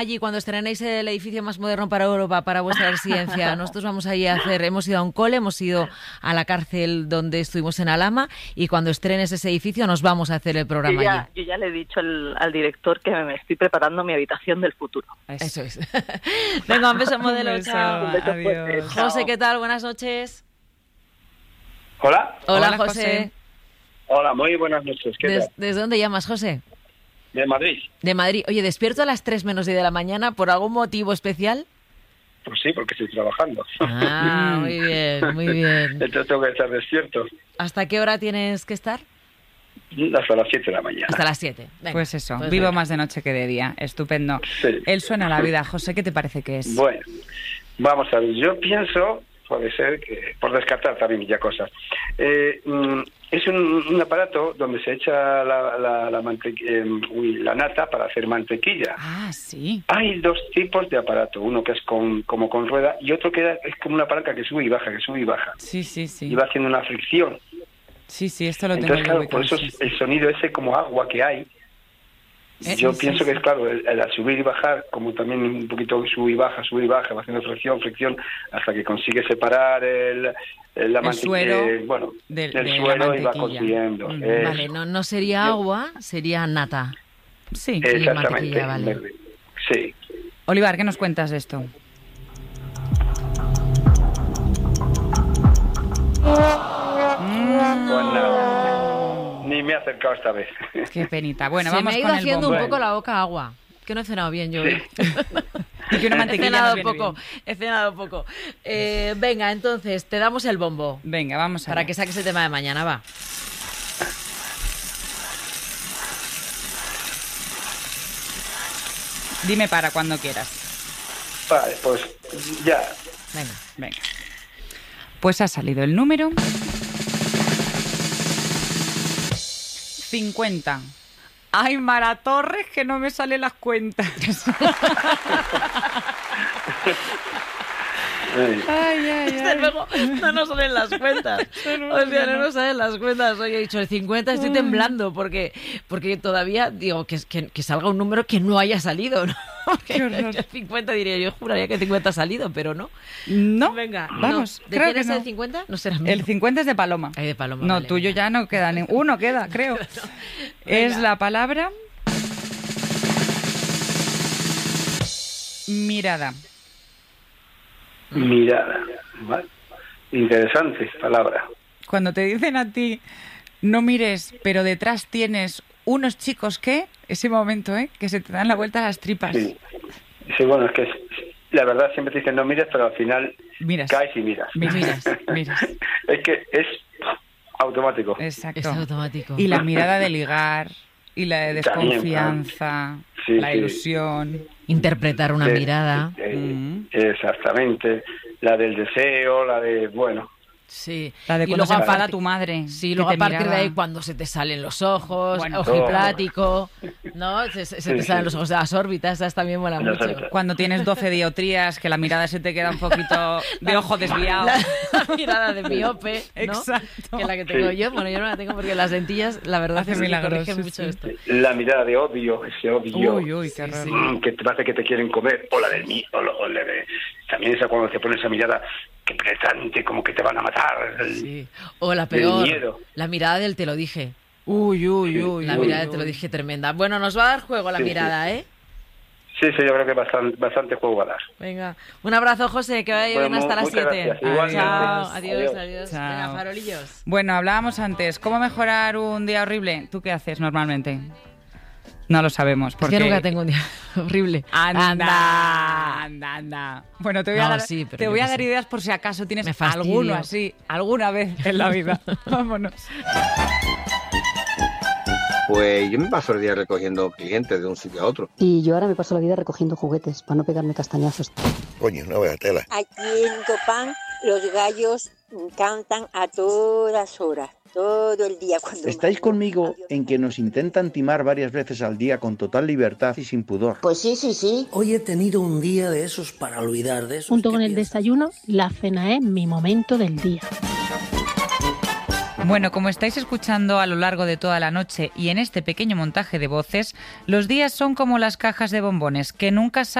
Allí, cuando estrenéis el edificio más moderno para Europa, para vuestra residencia, nosotros vamos allí a hacer, hemos ido a un cole, hemos ido a la cárcel donde estuvimos en Alhama, y cuando estrenes ese edificio nos vamos a hacer el programa allí. Yo ya le he dicho al director que me estoy preparando mi habitación del futuro. Eso es. Venga, un beso, modelo, beso, chao. Un beso adiós. fuerte, chao. José, ¿qué tal? Buenas noches. Hola. Hola, Hola, José. José. Hola, muy buenas noches. ¿Qué tal? ¿Desde dónde llamas, José? De Madrid. De Madrid. Oye, ¿despierto a las 3 menos 10 de la mañana por algún motivo especial? Pues sí, porque estoy trabajando. Ah, muy bien, muy bien. Entonces tengo que estar despierto ¿Hasta qué hora tienes que estar? hasta las 7 de la mañana. Hasta las 7. Venga, Pues eso, pues vivo venga. más de noche que de día. Estupendo. Sí. Él suena a la vida. José, ¿qué te parece que es? Bueno, vamos a ver. Yo pienso, puede ser que, por descartar también ya cosas, es un aparato donde se echa la nata para hacer mantequilla. Ah, sí. Hay dos tipos de aparato, uno que es como con rueda y otro que es como una palanca que sube y baja, Sí, sí, y sí. va haciendo una fricción. Sí, sí, esto lo tengo Entonces, yo claro, ubicado, por eso sí, sí. el sonido ese como agua que hay, yo Sí, pienso sí, que sí. es claro, el al subir y bajar, como también un poquito sube y baja, va haciendo fricción, hasta que consigue separar la suero bueno, de el la suero y va mantequilla. consiguiendo. Vale, no sería agua, sería nata. Sí. Exactamente. mantequilla, vale. Sí. Olivar, ¿qué nos cuentas de esto? Pues nada, ni me he acercado esta vez. Qué penita. Bueno, Se vamos me ha ido con el haciendo bombo. un poco la boca agua. Que no he cenado bien yo. hoy. Y que una He mantequilla cenado nos viene poco, bien. he cenado poco. Venga, entonces, te damos el bombo. Venga, vamos a Para que saques el tema de mañana, va. Dime para cuando quieras. Vale, pues ya. Venga. Venga. Pues ha salido el número 50. Ay, Mara Torres, que no me salen las cuentas. Desde luego, no nos salen las cuentas. O sea, no nos salen las cuentas. Hoy he dicho el 50, estoy temblando porque todavía digo que salga un número que no haya salido, ¿no? Porque Qué horror. el 50 diría, yo juraría que el 50 ha salido, pero no. No, Venga, vamos, no. ¿De creo quién que es no. el 50? No será mío. El 50 es de Paloma. Ay, de Paloma, No, vale, tuyo venga. ya no queda ni uno, queda, creo. Es la palabra mirada. Mirada. ¿Vale? Interesante palabra. Cuando te dicen a ti, no mires, pero detrás tienes unos chicos que, ese momento, que se te dan la vuelta a las tripas. Sí. Sí, bueno, es que la verdad siempre te dicen no mires, pero al final Miras. caes y miras. Miras. Es que es automático. Exacto. Es automático. Y la mirada de ligar, y la de También, desconfianza, sí, la sí. ilusión. Interpretar una Sí, mirada. Exactamente. La del deseo, la de, bueno, Sí. La de Y cuando luego se enfada aparte- tu madre. Sí, que luego te a partir miraba. de ahí cuando se te salen los ojos, Bueno, ojiplático, ¿no? Se te Sí, salen sí. los ojos de las órbitas, esas también mola Las mucho. órbitas. Cuando tienes 12 dioptrías, que la mirada se te queda un poquito de ojo desviado. La mirada de miope, ¿no? Exacto. Que la que tengo Sí. yo, bueno, yo no la tengo porque las lentillas, la verdad Hace es que milagros, corrigen sí, mucho sí. esto. la mirada de odio, ese odio. Uy, qué horror. Que te parece que te quieren comer, o la del mí, o la de... También esa cuando te pones esa mirada que penetrante, como que te van a matar. Sí. O la Del peor, miedo. la mirada del te lo dije. Uy, La mirada del te lo dije tremenda. Bueno, nos va a dar juego la Sí, mirada, ¿eh? Sí, yo creo que bastante juego va a dar. Venga, un abrazo, José, que vaya bien Bueno, hasta las muchas 7. gracias. Igualmente. Chao, Adiós. adiós. Chao. Venga, farolillos. Bueno, hablábamos antes. ¿Cómo mejorar un día horrible? ¿Tú qué haces normalmente? No lo sabemos. Es Porque... que nunca tengo un día horrible. Anda. Bueno, te voy a No, dar, sí, pero te yo voy a qué dar sé. ideas por si acaso Me tienes fastidio. alguno así, alguna vez en la vida. Vámonos. Pues yo me paso el día recogiendo clientes de un sitio a otro. Y yo ahora me paso la vida recogiendo juguetes para no pegarme castañazos. Coño, no vaya tela. Aquí en Copán los gallos cantan a todas horas, todo el día. Cuando ¿Estáis conmigo en que nos intentan timar varias veces al día con total libertad y sin pudor? Pues sí. Hoy he tenido un día de esos para olvidar, de esos. Junto que con el piensas. desayuno, la cena es mi momento del día. Bueno, como estáis escuchando a lo largo de toda la noche y en este pequeño montaje de voces, los días son como las cajas de bombones, que nunca